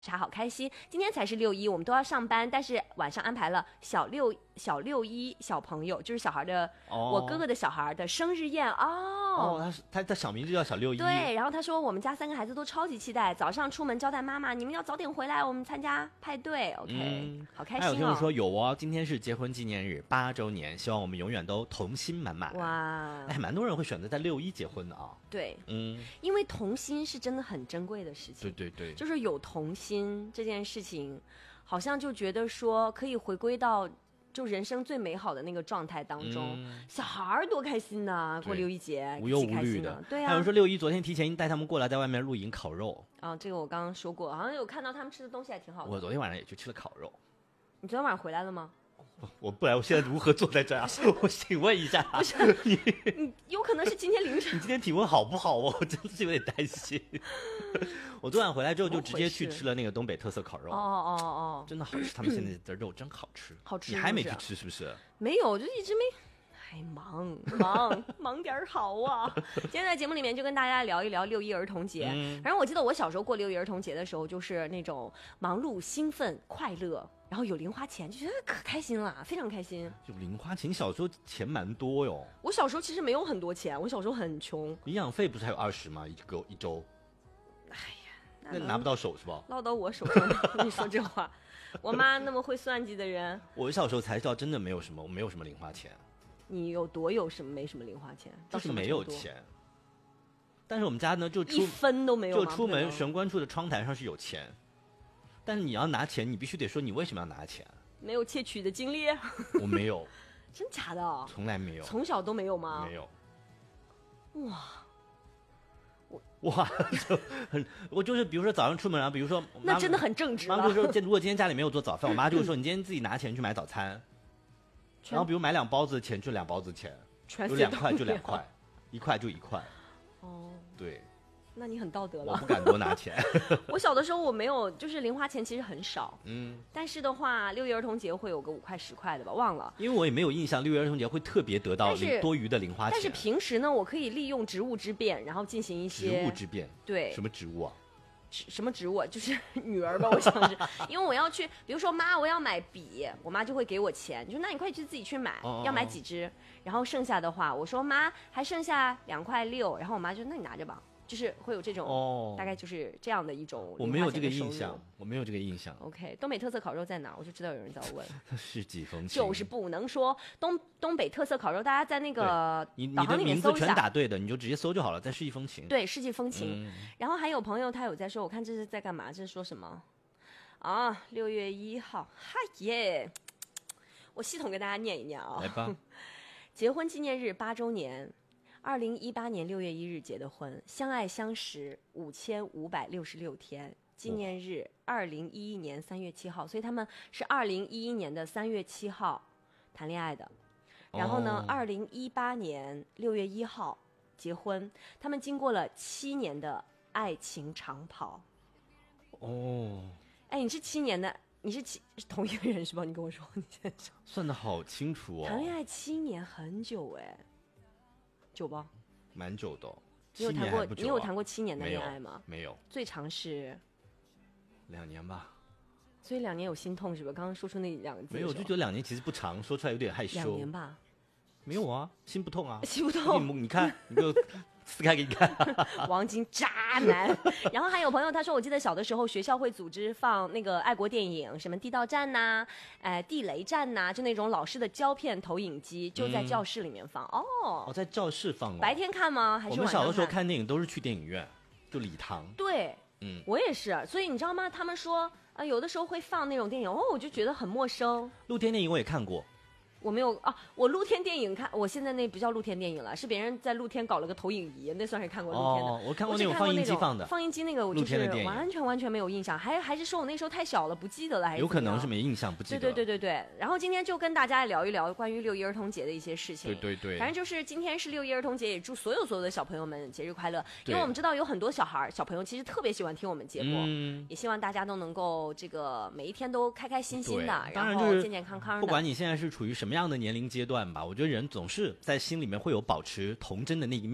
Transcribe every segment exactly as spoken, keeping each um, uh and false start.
茶好开心，今天才是六一，我们都要上班，但是晚上安排了小六小六一小朋友，就是小孩的、哦、我哥哥的小孩的生日宴哦。 哦，他是他他小名就叫小六一。 对，然后他说我们家三个孩子都超级期待，早上出门交代妈妈，你们要早点回来，我们参加派对。OK，、嗯、好开心哦。 还有听众说有哦，今天是结婚纪念日八周年，希望我们永远都童心满满。 哇， 哎，蛮多人会选择在六一结婚的啊。 对， 嗯， 因为童心是真的很珍贵的事情。 对对对， 就是有童心这件事情，好像就觉得说可以回归到就人生最美好的那个状态当中。嗯、小孩儿多开心呐，过六一节无忧无虑的。 对啊， 还有人说六一昨天提前带他们过来，在外面露营烤肉。 啊，这个我刚刚说过，好像有看到他们吃的东西还挺好的。 我昨天晚上也去吃了烤肉。 你昨天晚上回来了吗？ 我不然我现在如何坐在这儿啊？我请问一下， 不是你，你有可能是今天凌晨。 你今天体温好不好哦？我真的是有点担心。我昨晚回来之后就直接去吃了那个东北特色烤肉。 哦哦哦， 真的好吃，他们现在的肉真好吃。 好吃， 你还没去吃是不是？ 没有，就一直没。还忙忙忙点好啊！今天在节目里面就跟大家聊一聊六一儿童节。嗯、反正我记得我小时候过六一儿童节的时候，就是那种忙碌、兴奋、快乐，然后有零花钱，就觉得可开心了，非常开心。 有零花钱，小时候钱蛮多哟。 我小时候其实没有很多钱，我小时候很穷。 营养费不是还有二十吗？一个一周。 哎呀， 那拿不到手是吧？ 落到我手上，你说这话，我妈那么会算计的人。 我小时候才知道，真的没有什么，我没有什么零花钱。 你有多有什么没什么零花钱？ 就是没有钱，但是我们家呢就出一分都没有， 就出门玄关处的窗台上是有钱，但是你要拿钱，你必须得说你为什么要拿钱。 没有窃取的经历？ 我没有。 真假的？ 从来没有。 从小都没有吗？ 没有。 哇， 我哇，就很我就是比如说早上出门啊，比如说那真的很正直了。 妈就说，如果今天家里没有做早饭，我妈就说你今天自己拿钱去买早餐。然后比如买两包子的钱就两包子钱，有两块就两块，一块就一块。 哦， 对， 那你很道德了。 我不敢多拿钱。 我小的时候我没有，就是零花钱其实很少。 嗯， 但是的话，六一儿童节会有个五块十块的吧，忘了。 因为我也没有印象六一儿童节会特别得到多余的零花钱。 但是平时呢，我可以利用职务之便，然后进行一些职务之便。 对， 什么职务啊？ 什么职务？就是女儿吧，我想是，因为我要去，比如说妈，我要买笔，我妈就会给我钱，你说那你快去自己去买，哦、要买几支，然后剩下的话，我说妈还剩下两块六，然后我妈就那你拿着吧，就是会有这种，哦、大概就是这样的一种。 我没有这个印象，我没有这个印象。 OK， 东北特色烤肉在哪？我就知道有人在问。 是几风情？ 就是不能说东东北特色烤肉，大家在那个你导航里面搜一下， 你的名字全打对的，你就直接搜就好了，在世纪风情。 对，世纪风情。 嗯、 然后还有朋友他有在说，我看这是在干嘛？这是说什么？啊，六月一号，嗨耶！我系统给大家念一念啊。 来吧。 结婚纪念日八周年，二零一八年六月一日结的婚，相爱相识五千五百六十六天。纪念日二零一一年三月七号，所以他们是二零一一年的三月七号谈恋爱的。然后呢，二零一八年六月一号结婚，他们经过了七年的爱情长跑。 哦， 哎，你是七年的，你是七是同一个人是吧？你跟我说，你现在说算得好清楚哦。 谈恋爱七年很久哎，久吧？ 蛮久的、哦。 你有谈过、啊、你有谈过七年的恋爱吗？ 没有。 最长是两年吧。 所以两年有心痛是吧？刚刚说出那两个字。 没有，我就觉得两年其实不长，说出来有点害羞。 两年吧。 没有啊，心不痛啊。 心不痛。 你, 你看，你就撕开给你看。 王晶渣男。然后还有朋友他说，我记得小的时候学校会组织放那个爱国电影，什么地道战呐、啊，哎地雷战呐、啊，就那种老式的胶片投影机，就在教室里面放。嗯、哦。 哦，在教室放、哦。 白天看吗？还是晚上看？ 我们小的时候看电影都是去电影院，就礼堂。 对。嗯。我也是，所以你知道吗？他们说。啊，有的时候会放那种电影，哦，我就觉得很陌生。 露天电影我也看过， 我没有啊，我露天电影看，我现在那不叫露天电影了，是别人在露天搞了个投影仪，那算是看过露天的。 哦，我看过那种放映机放的， 放映机那个我就是完全完全没有印象，还还是说我那时候太小了，不记得了，还是有可能是没印象，不记得。 对对对对对。然后今天就跟大家聊一聊关于六一儿童节的一些事情。 对对对。 反正就是今天是六一儿童节，也祝所有所有的小朋友们节日快乐。因为我们知道有很多小孩小朋友其实特别喜欢听我们节目，嗯、也希望大家都能够这个每一天都开开心心的，然后健健康康的。 不管你现在是处于什么样的年龄阶段吧，我觉得人总是在心里面会有保持童真的那一面。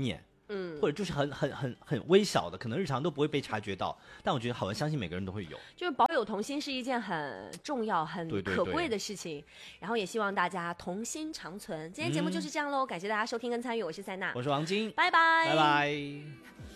嗯， 或者就是很很很很微小的，可能日常都不会被察觉到，但我觉得好像相信每个人都会有。 就是保有童心是一件很重要、很可贵的事情，对对对，然后也希望大家童心长存。今天节目就是这样喽，嗯、感谢大家收听跟参与，我是塞娜， 我是王晶， 拜拜， 拜拜。